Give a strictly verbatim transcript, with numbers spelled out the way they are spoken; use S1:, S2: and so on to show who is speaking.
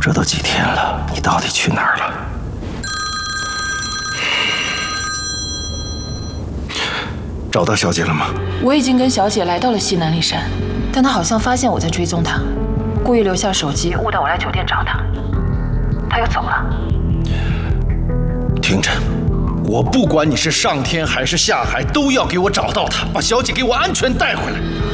S1: 这都几天了，你到底去哪儿了？找到小姐了吗？
S2: 我已经跟小姐来到了西南里山，但她好像发现我在追踪她，故意留下手机，误导我来酒店找她。她又走了。
S1: 听着，我不管你是上天还是下海，都要给我找到她，把小姐给我安全带回来。